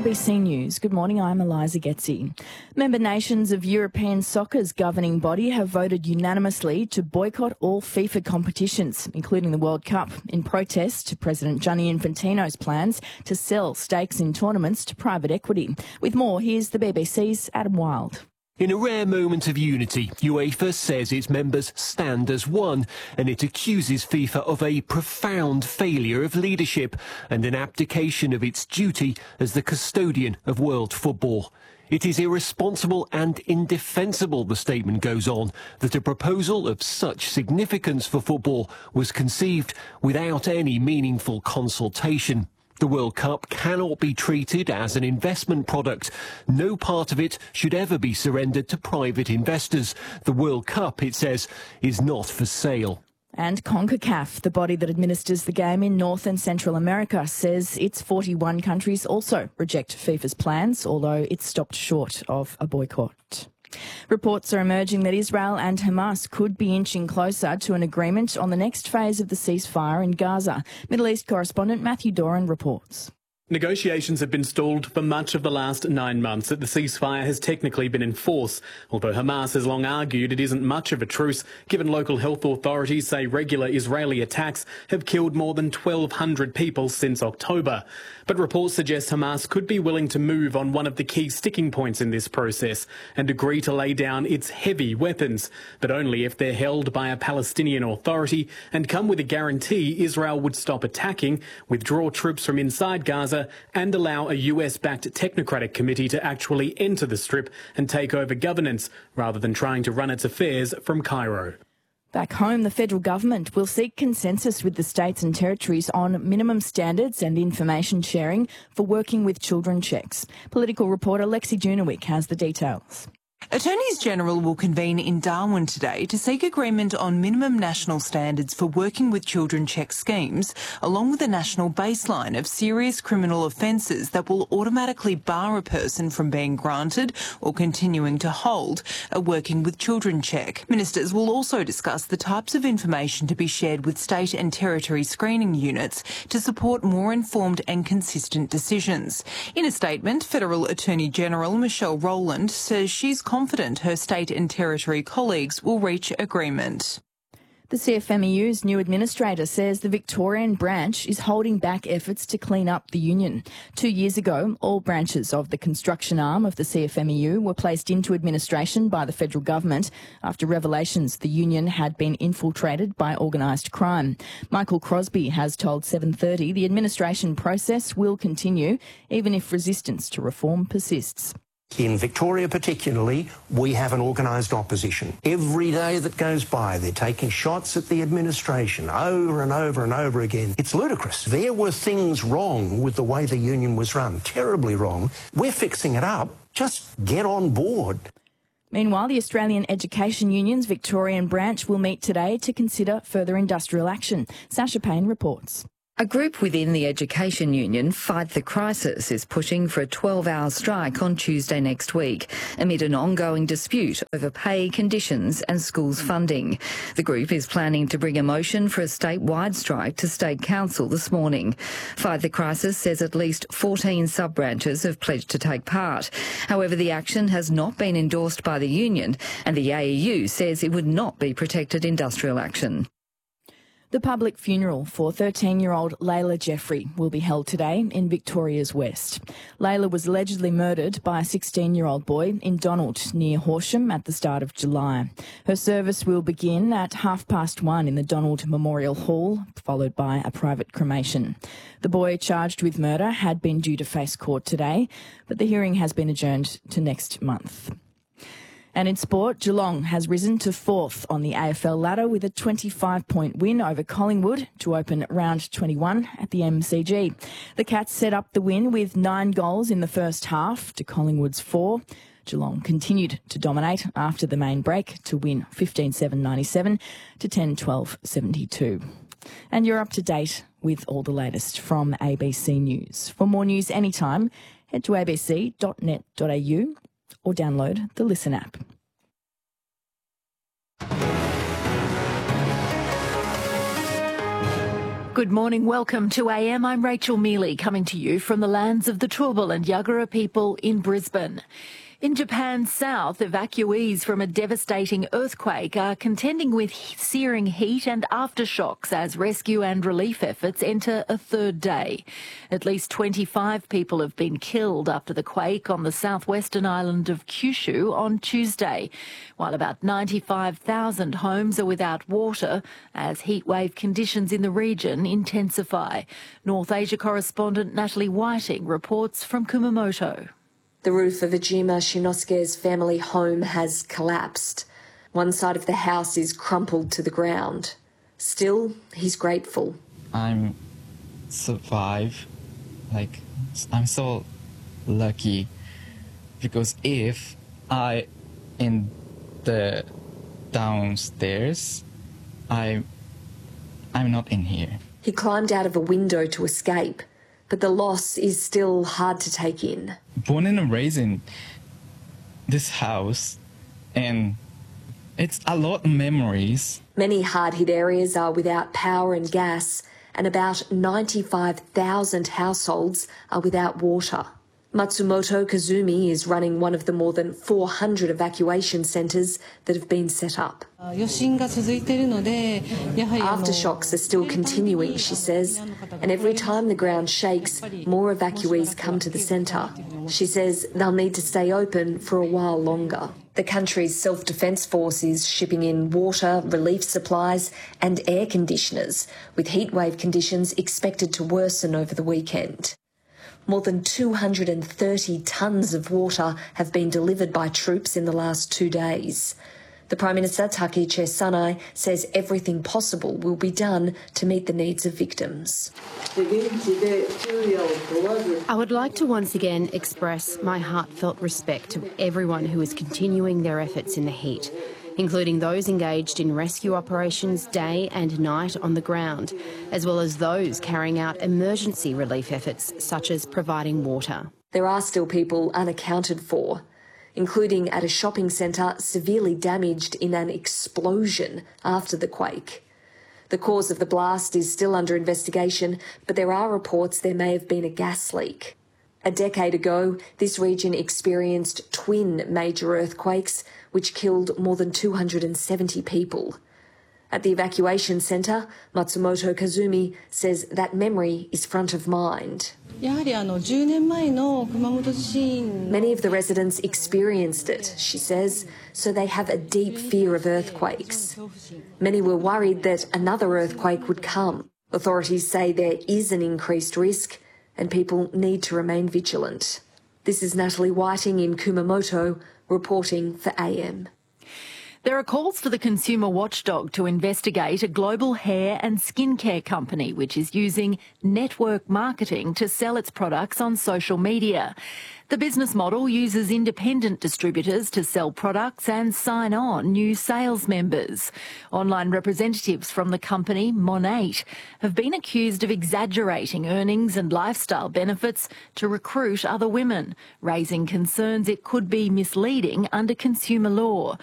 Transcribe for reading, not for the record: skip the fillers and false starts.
ABC News. Good morning, I'm Eliza Getzi. Member nations of European soccer's governing body have voted unanimously to boycott all FIFA competitions, including the World Cup, in protest to President Gianni Infantino's plans to sell stakes in tournaments to private equity. With more, here's the BBC's Adam Wilde. In a rare moment of unity, UEFA says its members stand as one, and it accuses FIFA of a profound failure of leadership and an abdication of its duty as the custodian of world football. It is irresponsible and indefensible, the statement goes on, that a proposal of such significance for football was conceived without any meaningful consultation. The World Cup cannot be treated as an investment product. No part of it should ever be surrendered to private investors. The World Cup, it says, is not for sale. And CONCACAF, the body that administers the game in North and Central America, says its 41 countries also reject FIFA's plans, although it's stopped short of a boycott. Reports are emerging that Israel and Hamas could be inching closer to an agreement on the next phase of the ceasefire in Gaza. Middle East correspondent Matthew Doran reports. Negotiations have been stalled for much of the last 9 months that the ceasefire has technically been in force, although Hamas has long argued it isn't much of a truce, given local health authorities say regular Israeli attacks have killed more than 1,200 people since October. But reports suggest Hamas could be willing to move on one of the key sticking points in this process and agree to lay down its heavy weapons, but only if they're held by a Palestinian authority and come with a guarantee Israel would stop attacking, withdraw troops from inside Gaza and allow a US-backed technocratic committee to actually enter the Strip and take over governance, rather than trying to run its affairs from Cairo. Back home, the federal government will seek consensus with the states and territories on minimum standards and information sharing for working with children checks. Political reporter Lexi Junowick has the details. Attorneys General will convene in Darwin today to seek agreement on minimum national standards for working with children check schemes, along with a national baseline of serious criminal offences that will automatically bar a person from being granted or continuing to hold a working with children check. Ministers will also discuss the types of information to be shared with state and territory screening units to support more informed and consistent decisions. In a statement, Federal Attorney General Michelle Rowland says she's confident her state and territory colleagues will reach agreement. The CFMEU's new administrator says the Victorian branch is holding back efforts to clean up the union. 2 years ago, all branches of the construction arm of the CFMEU were placed into administration by the federal government after revelations the union had been infiltrated by organised crime. Michael Crosby has told 730 the administration process will continue even if resistance to reform persists. In Victoria particularly, we have an organised opposition. Every day that goes by, they're taking shots at the administration over and over and over again. It's ludicrous. There were things wrong with the way the union was run, terribly wrong. We're fixing it up. Just get on board. Meanwhile, the Australian Education Union's Victorian branch will meet today to consider further industrial action. Sasha Payne reports. A group within the Education Union, Fight the Crisis, is pushing for a 12-hour strike on Tuesday next week amid an ongoing dispute over pay, conditions and schools funding. The group is planning to bring a motion for a statewide strike to State Council this morning. Fight the Crisis says at least 14 sub-branches have pledged to take part. However, the action has not been endorsed by the union and the AEU says it would not be protected industrial action. The public funeral for 13-year-old Layla Jeffrey will be held today in Victoria's West. Layla was allegedly murdered by a 16-year-old boy in Donald near Horsham at the start of July. Her service will begin at 1:30 in the Donald Memorial Hall, followed by a private cremation. The boy charged with murder had been due to face court today, but the hearing has been adjourned to next month. And in sport, Geelong has risen to fourth on the AFL ladder with a 25-point win over Collingwood to open round 21 at the MCG. The Cats set up the win with 9 goals in the first half to Collingwood's 4. Geelong continued to dominate after the main break to win 15-7-97 to 10-12-72. And you're up to date with all the latest from ABC News. For more news anytime, head to abc.net.au or download the Listen app. Good morning. Welcome to AM. I'm Rachel Mealy, coming to you from the lands of the Turrbal and Yagara people in Brisbane. In Japan's south, evacuees from a devastating earthquake are contending with searing heat and aftershocks as rescue and relief efforts enter a third day. At least 25 people have been killed after the quake on the southwestern island of Kyushu on Tuesday, while about 95,000 homes are without water as heatwave conditions in the region intensify. North Asia correspondent Natalie Whiting reports from Kumamoto. The roof of Ejima Shinosuke's family home has collapsed. One side of the house is crumpled to the ground. Still, he's grateful. I'm survived. I'm so lucky because if I in the downstairs, I'm not in here. He climbed out of a window to escape, but the loss is still hard to take in. Born and raised in this house, and it's a lot of memories. Many hard-hit areas are without power and gas, and about 95,000 households are without water. Matsumoto Kazumi is running one of the more than 400 evacuation centres that have been set up. Aftershocks are still continuing, she says, and every time the ground shakes, more evacuees come to the centre. She says they'll need to stay open for a while longer. The country's self-defence force is shipping in water, relief supplies and air conditioners, with heatwave conditions expected to worsen over the weekend. More than 230 tonnes of water have been delivered by troops in the last 2 days. The Prime Minister, Takiche Sanai, says everything possible will be done to meet the needs of victims. I would like to once again express my heartfelt respect to everyone who is continuing their efforts in the heat, including those engaged in rescue operations day and night on the ground, as well as those carrying out emergency relief efforts such as providing water. There are still people unaccounted for, including at a shopping centre severely damaged in an explosion after the quake. The cause of the blast is still under investigation, but there are reports there may have been a gas leak. A decade ago, this region experienced twin major earthquakes, which killed more than 270 people. At the evacuation centre, Matsumoto Kazumi says that memory is front of mind. Many of the residents experienced it, she says, so they have a deep fear of earthquakes. Many were worried that another earthquake would come. Authorities say there is an increased risk and people need to remain vigilant. This is Natalie Whiting in Kumamoto, reporting for AM. There are calls for the consumer watchdog to investigate a global hair and skincare company which is using network marketing to sell its products on social media. The business model uses independent distributors to sell products and sign on new sales members. Online representatives from the company, Monat, have been accused of exaggerating earnings and lifestyle benefits to recruit other women, raising concerns it could be misleading under consumer law.